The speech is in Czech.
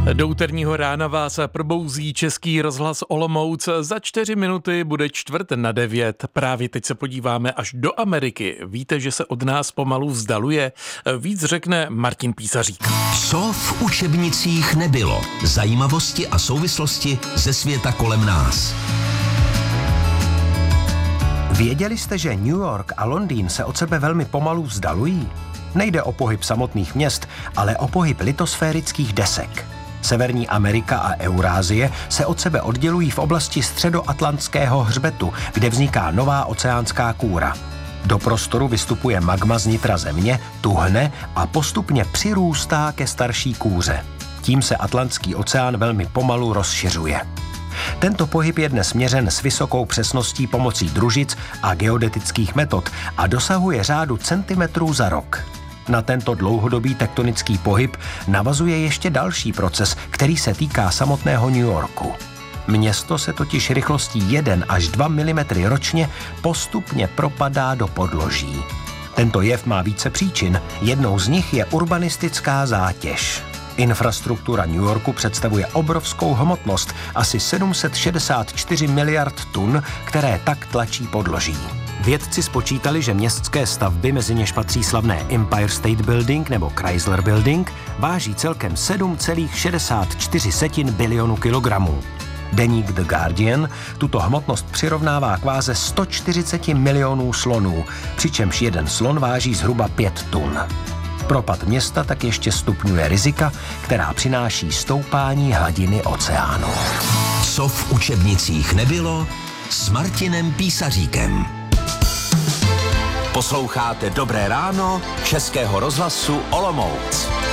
Do úterního rána vás probouzí Český rozhlas Olomouc. Za 4 minuty bude 8:45. Právě teď se podíváme až do Ameriky. Víte, že se od nás pomalu vzdaluje? Víc řekne Martin Písařík. Co v učebnicích nebylo? Zajímavosti a souvislosti ze světa kolem nás. Věděli jste, že New York a Londýn se od sebe velmi pomalu vzdalují? Nejde o pohyb samotných měst, ale o pohyb litosférických desek. Severní Amerika a Eurázie se od sebe oddělují v oblasti středoatlantského hřbetu, kde vzniká nová oceánská kůra. Do prostoru vystupuje magma z nitra země, tuhne a postupně přirůstá ke starší kůře. Tím se Atlantský oceán velmi pomalu rozšiřuje. Tento pohyb je dnes měřen s vysokou přesností pomocí družic a geodetických metod a dosahuje řádu centimetrů za rok. Na tento dlouhodobý tektonický pohyb navazuje ještě další proces, který se týká samotného New Yorku. Město se totiž rychlostí 1 až 2 mm ročně postupně propadá do podloží. Tento jev má více příčin, jednou z nich je urbanistická zátěž. Infrastruktura New Yorku představuje obrovskou hmotnost, asi 764 miliard tun, které tak tlačí podloží. Vědci spočítali, že městské stavby, mezi něž patří slavné Empire State Building nebo Chrysler Building, váží celkem 7,64 bilionu kilogramů. Deník The Guardian tuto hmotnost přirovnává k váze 140 milionů slonů, přičemž jeden slon váží zhruba 5 tun. Propad města tak ještě stupňuje rizika, která přináší stoupání hladiny oceánu. Co v učebnicích nebylo? S Martinem Písaříkem. Posloucháte Dobré ráno Českého rozhlasu Olomouc.